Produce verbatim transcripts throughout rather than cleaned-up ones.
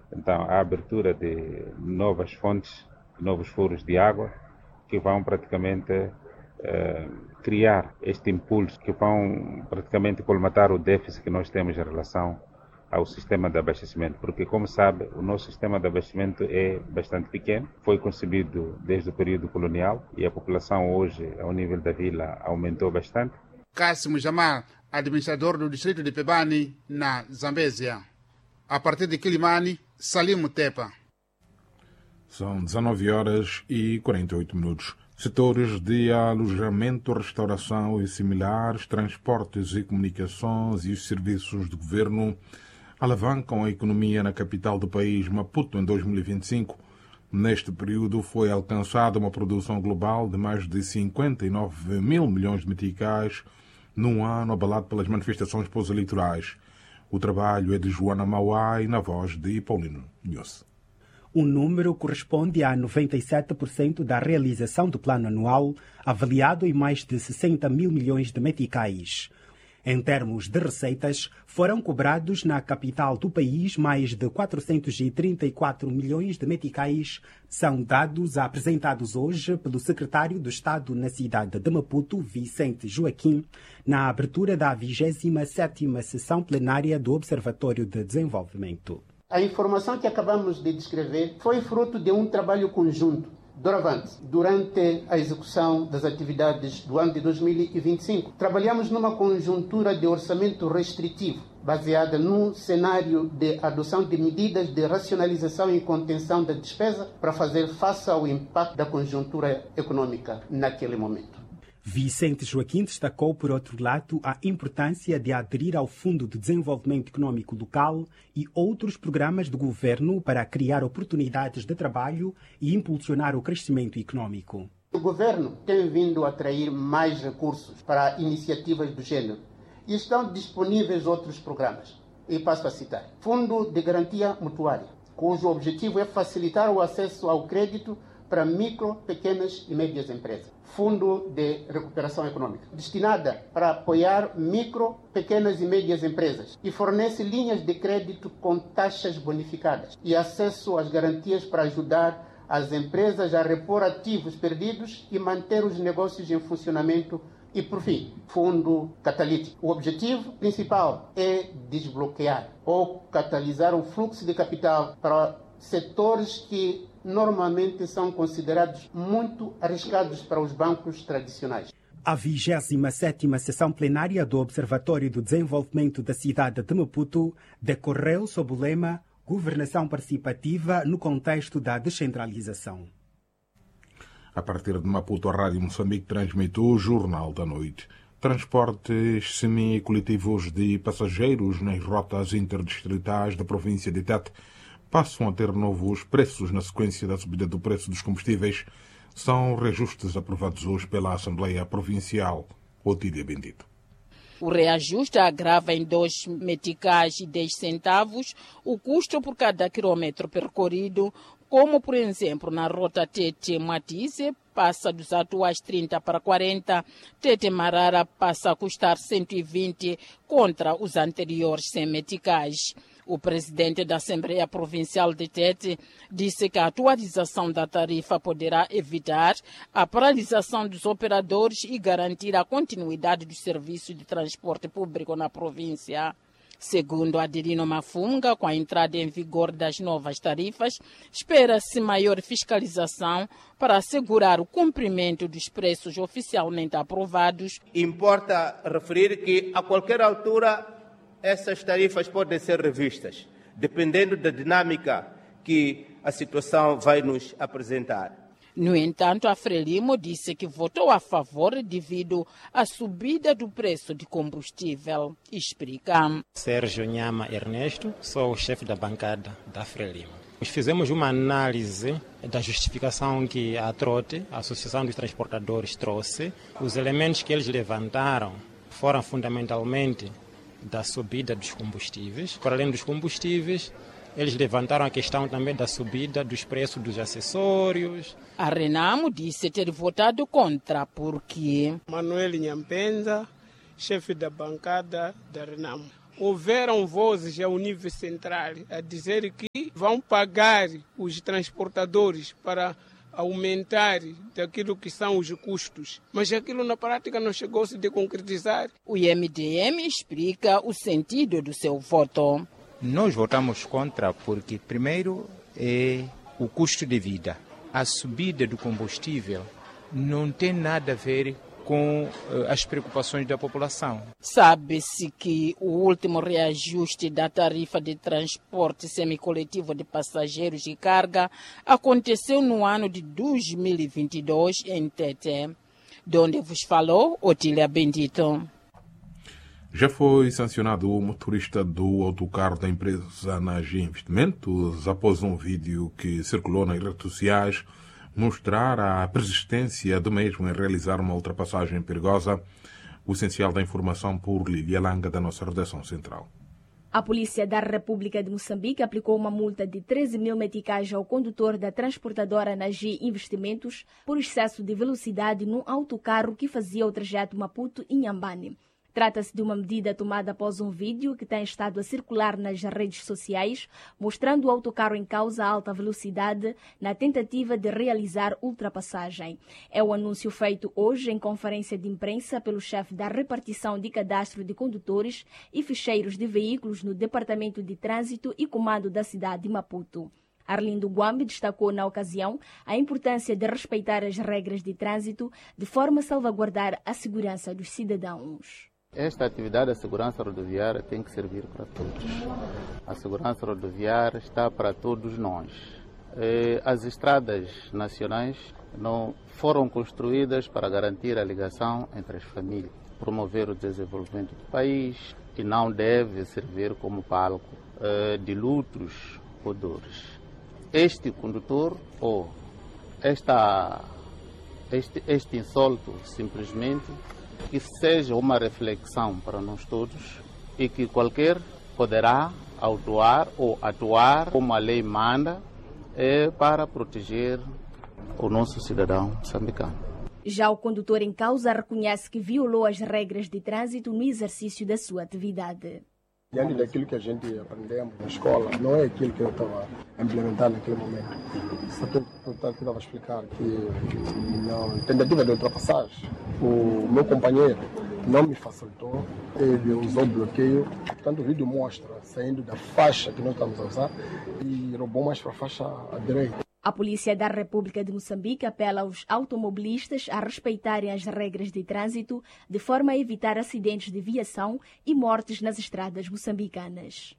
Então, a abertura de novas fontes, novos furos de água, que vão praticamente eh, criar este impulso, que vão praticamente colmatar o déficit que nós temos em relação ao sistema de abastecimento, porque, como sabe, o nosso sistema de abastecimento é bastante pequeno, foi concebido desde o período colonial e a população hoje, ao nível da vila, aumentou bastante. Cássimo Jamal, administrador do distrito de Pebani, na Zambésia. A partir de Quilimane, Salim Tepa. São dezanove horas e quarenta e oito minutos. Setores de alojamento, restauração e similares, transportes e comunicações e os serviços de governo alavancam a economia na capital do país, Maputo, em dois mil e vinte e cinco. Neste período foi alcançada uma produção global de mais de cinquenta e nove mil milhões de meticais num ano abalado pelas manifestações pós-eleitorais. O trabalho é de Joana Mauá e na voz de Paulino Nhosse. O número corresponde a noventa e sete por cento da realização do plano anual, avaliado em mais de sessenta mil milhões de meticais. Em termos de receitas, foram cobrados na capital do país mais de quatrocentos e trinta e quatro milhões de meticais. São dados apresentados hoje pelo secretário do Estado na cidade de Maputo, Vicente Joaquim, na abertura da vigésima sétima sessão plenária do Observatório de Desenvolvimento. A informação que acabamos de descrever foi fruto de um trabalho conjunto doravante, durante a execução das atividades do ano de dois mil e vinte e cinco. Trabalhamos numa conjuntura de orçamento restritivo, baseada num cenário de adoção de medidas de racionalização e contenção da despesa para fazer face ao impacto da conjuntura econômica naquele momento. Vicente Joaquim destacou, por outro lado, a importância de aderir ao Fundo de Desenvolvimento Econômico Local e outros programas do governo para criar oportunidades de trabalho e impulsionar o crescimento econômico. O governo tem vindo a atrair mais recursos para iniciativas do gênero e estão disponíveis outros programas. E passo a citar: Fundo de Garantia Mutuária, cujo objetivo é facilitar o acesso ao crédito para micro, pequenas e médias empresas. Fundo de Recuperação Econômica, destinada para apoiar micro, pequenas e médias empresas e fornece linhas de crédito com taxas bonificadas e acesso às garantias para ajudar as empresas a repor ativos perdidos e manter os negócios em funcionamento. E, por fim, Fundo Catalítico. O objetivo principal é desbloquear ou catalisar o fluxo de capital para setores que normalmente são considerados muito arriscados para os bancos tradicionais. A vigésima sétima sessão plenária do Observatório do Desenvolvimento da cidade de Maputo decorreu sob o lema Governação Participativa no contexto da descentralização. A partir de Maputo, a Rádio Moçambique transmite o Jornal da Noite. Transportes semi-coletivos de passageiros nas rotas interdistritais da província de Tete passam a ter novos preços na sequência da subida do preço dos combustíveis. São reajustes aprovados hoje pela Assembleia Provincial. Otília Bendito. O reajuste agrava em dois meticais e dez centavos o custo por cada quilômetro percorrido, como, por exemplo, na rota Tete-Matize, passa dos atuais trinta para quarenta, Tete-Marara passa a custar cento e vinte contra os anteriores cem meticais. O presidente da Assembleia Provincial de Tete disse que a atualização da tarifa poderá evitar a paralisação dos operadores e garantir a continuidade do serviço de transporte público na província. Segundo Adelino Mafunga, com a entrada em vigor das novas tarifas, espera-se maior fiscalização para assegurar o cumprimento dos preços oficialmente aprovados. Importa referir que, a qualquer altura, essas tarifas podem ser revistas, dependendo da dinâmica que a situação vai nos apresentar. No entanto, a Frelimo disse que votou a favor devido à subida do preço de combustível. Explica. Sérgio Nhama Ernesto, sou o chefe da bancada da Frelimo. Nós fizemos uma análise da justificação que a Trote, a Associação dos Transportadores, trouxe. Os elementos que eles levantaram foram fundamentalmente da subida dos combustíveis. Para além dos combustíveis, eles levantaram a questão também da subida dos preços dos acessórios. A Renamo disse ter votado contra porque... Manuel Nhampenza, chefe da bancada da Renamo. Houveram vozes ao nível central a dizer que vão pagar os transportadores para aumentar daquilo que são os custos. Mas aquilo na prática não chegou a se concretizar. O I M D M explica o sentido do seu voto. Nós votamos contra porque, primeiro, é o custo de vida. A subida do combustível não tem nada a ver com uh, as preocupações da população. Sabe-se que o último reajuste da tarifa de transporte semicoletivo de passageiros e carga aconteceu no ano de dois mil e vinte e dois em Tete, de onde vos falou Otília Bendito. Já foi sancionado o motorista do autocarro da empresa Nagi Investimentos após um vídeo que circulou nas redes sociais mostrar a persistência do mesmo em realizar uma ultrapassagem perigosa. O essencial da informação por Lília Langa, da nossa redação central. A Polícia da República de Moçambique aplicou uma multa de treze mil meticais ao condutor da transportadora Nagi Investimentos por excesso de velocidade num autocarro que fazia o trajeto Maputo-Inhambane. Trata-se de uma medida tomada após um vídeo que tem estado a circular nas redes sociais, mostrando o autocarro em causa a alta velocidade na tentativa de realizar ultrapassagem. É o anúncio feito hoje em conferência de imprensa pelo chefe da repartição de cadastro de condutores e ficheiros de veículos no Departamento de Trânsito e Comando da cidade de Maputo. Arlindo Guambi destacou na ocasião a importância de respeitar as regras de trânsito de forma a salvaguardar a segurança dos cidadãos. Esta atividade da segurança rodoviária tem que servir para todos. A segurança rodoviária está para todos nós. As estradas nacionais não foram construídas para garantir a ligação entre as famílias, promover o desenvolvimento do país e não deve servir como palco de lutos ou dores. Este condutor ou esta, este, este insulto simplesmente que seja uma reflexão para nós todos e que qualquer poderá autuar ou atuar como a lei manda é, para proteger o nosso cidadão moçambicano. Já o condutor em causa reconhece que violou as regras de trânsito no exercício da sua atividade. Diante daquilo que a gente aprendemos na escola, não é aquilo que eu estava a implementar naquele momento. Só que eu estava a explicar que na tentativa de ultrapassagem, o meu companheiro não me facilitou, ele usou bloqueio. Portanto, o vídeo mostra saindo da faixa que nós estamos a usar e roubou mais para a faixa à direita. A Polícia da República de Moçambique apela aos automobilistas a respeitarem as regras de trânsito de forma a evitar acidentes de viação e mortes nas estradas moçambicanas.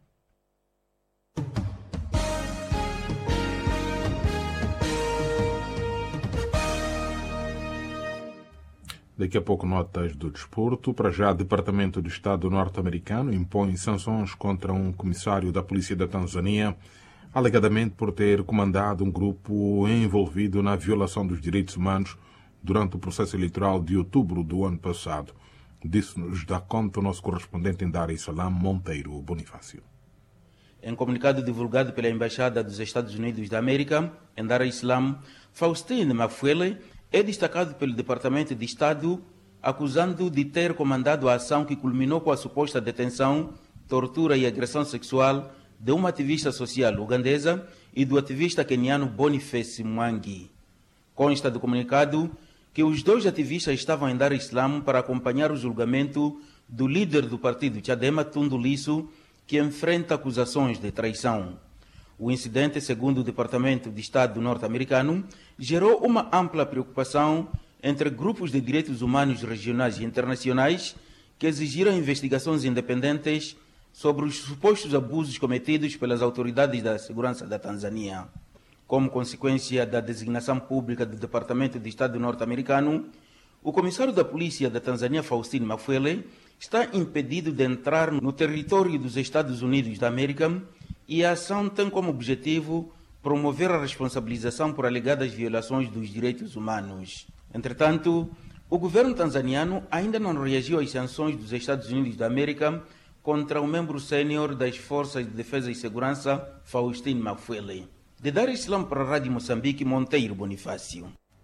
Daqui a pouco notas do desporto. Para já, o Departamento de Estado norte-americano impõe sanções contra um comissário da Polícia da Tanzânia, alegadamente por ter comandado um grupo envolvido na violação dos direitos humanos durante o processo eleitoral de outubro do ano passado. Disso-nos dá conta o nosso correspondente em Dar es Salaam, Monteiro Bonifácio. Em comunicado divulgado pela Embaixada dos Estados Unidos da América, em Dar es Salaam, Faustine Mafuele é destacado pelo Departamento de Estado, acusando de ter comandado a ação que culminou com a suposta detenção, tortura e agressão sexual de uma ativista social ugandesa e do ativista queniano Boniface Mwangi. Consta do comunicado que os dois ativistas estavam em Dar es Salaam para acompanhar o julgamento do líder do partido Chadema, Tundu Lissu, que enfrenta acusações de traição. O incidente, segundo o Departamento de Estado norte-americano, gerou uma ampla preocupação entre grupos de direitos humanos regionais e internacionais que exigiram investigações independentes sobre os supostos abusos cometidos pelas autoridades da segurança da Tanzânia. Como consequência da designação pública do Departamento de Estado norte-americano, o comissário da Polícia da Tanzânia, Faustine Mafuele, está impedido de entrar no território dos Estados Unidos da América e a ação tem como objetivo promover a responsabilização por alegadas violações dos direitos humanos. Entretanto, o governo tanzaniano ainda não reagiu às sanções dos Estados Unidos da América contra o membro sênior das Forças de Defesa e Segurança, Faustine Mafuele. De Dar es Salaam para a Rádio Moçambique, Monteiro Bonifácio.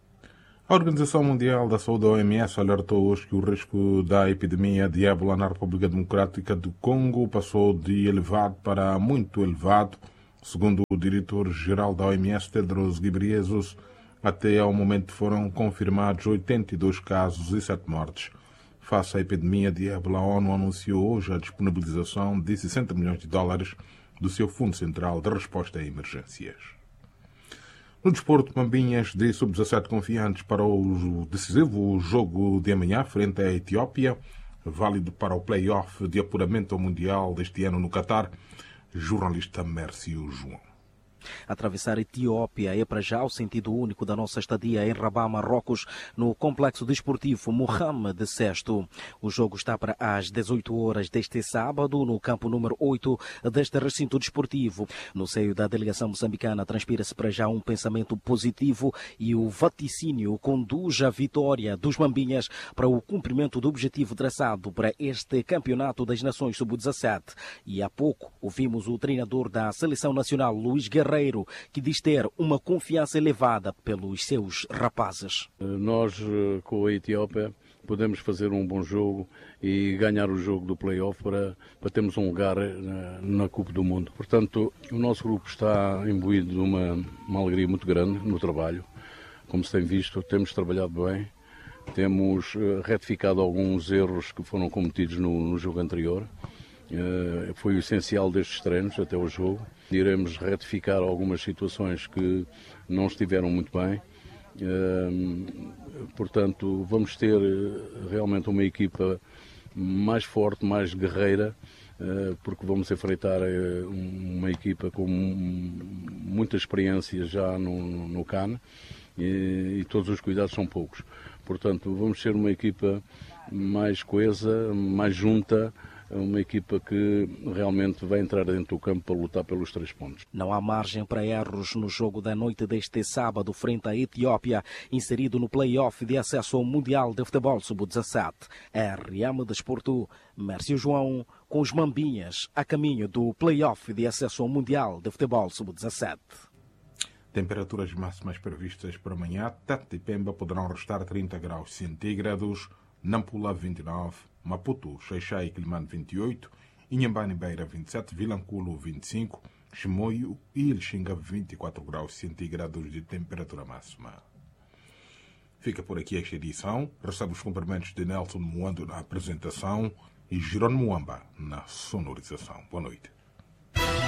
A Organização Mundial da Saúde, a O M S, alertou hoje que o risco da epidemia de ébola na República Democrática do Congo passou de elevado para muito elevado, Segundo o diretor-geral da O M S, Tedros Ghebreyesus, até ao momento foram confirmados oitenta e dois casos e sete mortes. Face à epidemia de ébola, a ONU anunciou hoje a disponibilização de sessenta milhões de dólares do seu Fundo Central de Resposta a Emergências. No desporto, Mambinhas de sub dezassete confiantes para o decisivo jogo de amanhã frente à Etiópia, válido para o play-off de apuramento ao Mundial deste ano no Catar. Jornalista Mércio João. Atravessar a Etiópia é para já o sentido único da nossa estadia em Rabat, Marrocos, no complexo desportivo Mohamed sexto. O jogo está para às dezoito horas deste sábado, no campo número oito deste recinto desportivo. No seio da delegação moçambicana transpira-se para já um pensamento positivo e o vaticínio conduz a vitória dos Mambinhas para o cumprimento do objetivo traçado para este Campeonato das Nações sub dezassete. E há pouco ouvimos o treinador da Seleção Nacional, Luís Guerreiro, que diz ter uma confiança elevada pelos seus rapazes. Nós, com a Etiópia, podemos fazer um bom jogo e ganhar o jogo do play-off para, para termos um lugar na, na Copa do Mundo. Portanto, o nosso grupo está imbuído de uma, uma alegria muito grande no trabalho. Como se tem visto, temos trabalhado bem, temos retificado alguns erros que foram cometidos no, no jogo anterior. Uh, foi o essencial destes treinos até o jogo. Iremos retificar algumas situações que não estiveram muito bem. Uh, portanto, vamos ter realmente uma equipa mais forte, mais guerreira, uh, porque vamos enfrentar uh, uma equipa com muita experiência já no, no C A N e, e todos os cuidados são poucos. Portanto, vamos ser uma equipa mais coesa, mais junta, uma equipa que realmente vai entrar dentro do campo para lutar pelos três pontos. Não há margem para erros no jogo da noite deste sábado frente à Etiópia, inserido no play-off de acesso ao Mundial de Futebol sub dezassete. R M Desporto, Mércio João, com os Mambinhas a caminho do play-off de acesso ao Mundial de Futebol sub dezassete. Temperaturas máximas previstas para amanhã. Tete e Pemba poderão restar trinta graus centígrados, Nampula vinte e nove, Maputo, Xai-Xai e Quilimane vinte e oito, Inhambane e Beira vinte e sete, Vilanculo vinte e cinco, Chimoio e Ilxinga vinte e quatro graus centígrados de temperatura máxima. Fica por aqui esta edição. Recebe os cumprimentos de Nelson Moando na apresentação e Jerônimo Muamba na sonorização. Boa noite.